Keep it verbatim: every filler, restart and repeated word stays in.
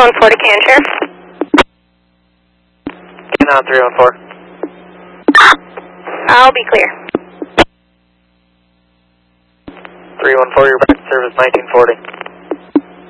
one four to Can Sheriff. Can on three one four. I'll be clear. three one four, you're back to service nineteen forty.